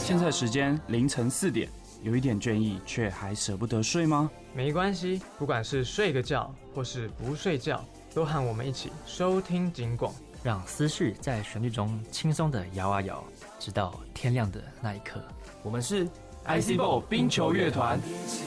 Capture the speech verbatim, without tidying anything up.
现在时间凌晨四点，有一点倦意，却还舍不得睡吗？ 没关系，不管是睡个觉或是不睡觉，都和我们一起收听警广， 让思绪在旋律中轻松地摇啊摇，直到天亮的那一刻。 我们是 I C B O 冰球乐团。